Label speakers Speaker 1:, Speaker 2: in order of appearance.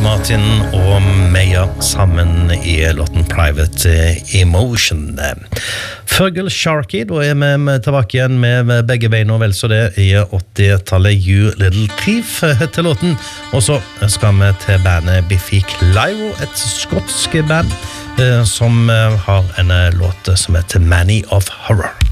Speaker 1: Martin og Meyer sammen I låten Private Emotion. Fergal Sharkey, da vi tilbake igjen med begge beina vel så det I 80-tallet. You Little Thief heter låten, og så skal vi til bandet Biffy Clyro, et skotsk band som har en låt som heter Manny of Horror.